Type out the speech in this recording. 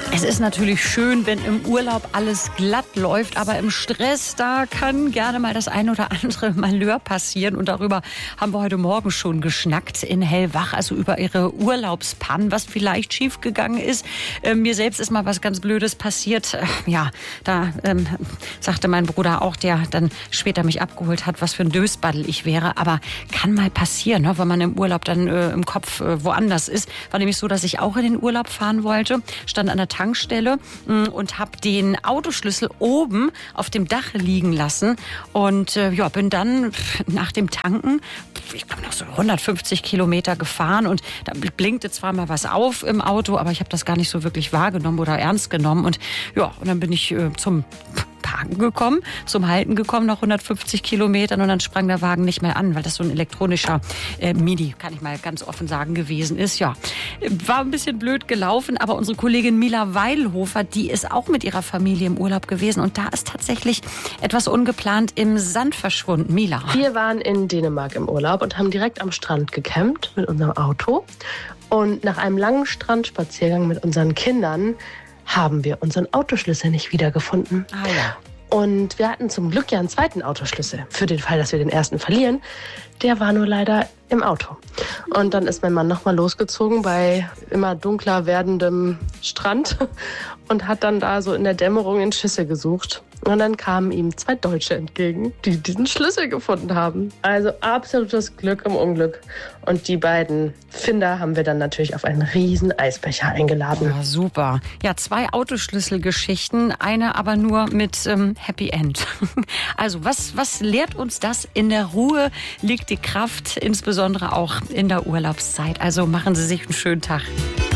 Es ist natürlich schön, wenn im Urlaub alles glatt läuft, aber im Stress, da kann gerne mal das ein oder andere Malheur passieren. Und darüber haben wir heute Morgen schon geschnackt in Hellwach, also über ihre Urlaubspannen, was vielleicht schiefgegangen ist. Mir selbst ist mal was ganz Blödes passiert. Ja, da sagte mein Bruder auch, der dann später mich abgeholt hat, was für ein Dösbaddel ich wäre. Aber kann mal passieren, ne, wenn man im Urlaub dann im Kopf woanders ist. War nämlich so, dass ich auch in den Urlaub fahren wollte, stand an der Tankstelle und habe den Autoschlüssel oben auf dem Dach liegen lassen und bin dann nach dem Tanken, ich glaube noch so 150 Kilometer gefahren und da blinkte zwar mal was auf im Auto, aber ich habe das gar nicht so wirklich wahrgenommen oder ernst genommen und dann bin ich zum Parken gekommen, zum Halten gekommen nach 150 Kilometern und dann sprang der Wagen nicht mehr an, weil das so ein elektronischer Midi, kann ich mal ganz offen sagen, gewesen ist. Ja, war ein bisschen blöd gelaufen, aber unsere Kollegin Mila Weilhofer, die ist auch mit ihrer Familie im Urlaub gewesen und da ist tatsächlich etwas ungeplant im Sand verschwunden. Mila. Wir waren in Dänemark im Urlaub und haben direkt am Strand gecampt mit unserem Auto und nach einem langen Strandspaziergang mit unseren Kindern haben wir unseren Autoschlüssel nicht wiedergefunden. Ah ja. Und wir hatten zum Glück ja einen zweiten Autoschlüssel für den Fall, dass wir den ersten verlieren. Der war nur leider im Auto. Und dann ist mein Mann nochmal losgezogen bei immer dunkler werdendem Strand und hat dann da so in der Dämmerung in Schüsse gesucht. Und dann kamen ihm 2 Deutsche entgegen, die diesen Schlüssel gefunden haben. Also absolutes Glück im Unglück. Und die beiden Finder haben wir dann natürlich auf einen riesen Eisbecher eingeladen. Ja, super. Ja, 2 Autoschlüsselgeschichten, eine aber nur mit Happy End. Also was lehrt uns das? In der Ruhe liegt die Kraft, insbesondere auch in der Urlaubszeit. Also machen Sie sich einen schönen Tag.